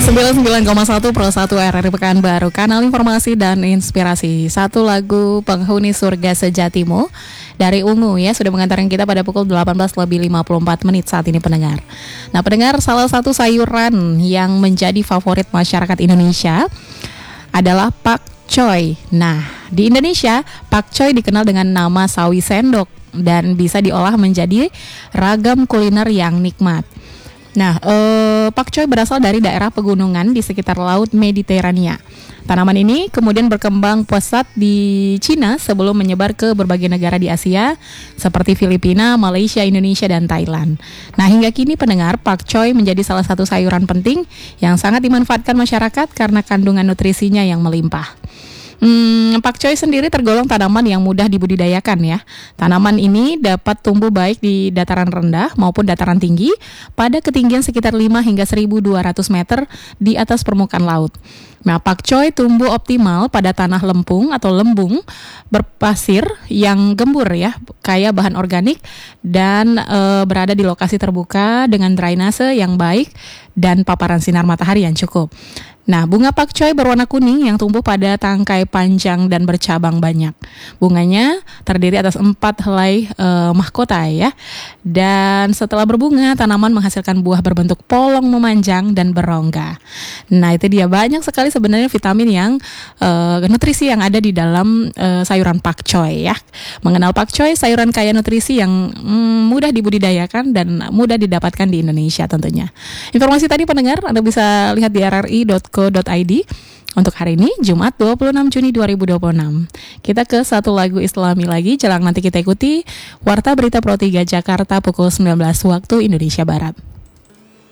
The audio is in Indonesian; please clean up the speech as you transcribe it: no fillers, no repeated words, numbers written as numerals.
99,1 Pro 1 RRI Pekanbaru, kanal informasi dan inspirasi. Satu lagu penghuni surga sejatimu dari Ungu ya sudah mengantarkan kita pada pukul 18:54 saat ini pendengar. Nah pendengar, salah satu sayuran yang menjadi favorit masyarakat Indonesia adalah pakcoy. Nah di Indonesia pakcoy dikenal dengan nama sawi sendok dan bisa diolah menjadi ragam kuliner yang nikmat. Nah, pakcoy berasal dari daerah pegunungan di sekitar Laut Mediterania. Tanaman ini kemudian berkembang pesat di Cina sebelum menyebar ke berbagai negara di Asia seperti Filipina, Malaysia, Indonesia, dan Thailand. Nah, hingga kini pendengar, pakcoy menjadi salah satu sayuran penting yang sangat dimanfaatkan masyarakat karena kandungan nutrisinya yang melimpah. Pakcoy sendiri tergolong tanaman yang mudah dibudidayakan ya. Tanaman ini dapat tumbuh baik di dataran rendah maupun dataran tinggi pada ketinggian sekitar 5 hingga 1.200 meter di atas permukaan laut. Nah, pakcoy tumbuh optimal pada tanah lempung atau lembung berpasir yang gembur ya, kaya bahan organik dan berada di lokasi terbuka dengan drainase yang baik dan paparan sinar matahari yang cukup. Nah, bunga pakcoy berwarna kuning yang tumbuh pada tangkai panjang dan bercabang banyak. Bunganya terdiri atas 4 helai mahkota ya. Dan setelah berbunga, tanaman menghasilkan buah berbentuk polong memanjang dan berongga. Nah, itu dia, banyak sekali sebenarnya vitamin yang nutrisi yang ada di dalam sayuran pakcoy ya. Mengenal pakcoy, sayuran kaya nutrisi yang mudah dibudidayakan dan mudah didapatkan di Indonesia tentunya. Informasi tadi pendengar Anda bisa lihat di rri.co.id untuk hari ini Jumat 26 Juni 2026. Kita ke satu lagu Islami lagi, jelang nanti kita ikuti Warta Berita Pro 3 Jakarta pukul 19 waktu Indonesia Barat.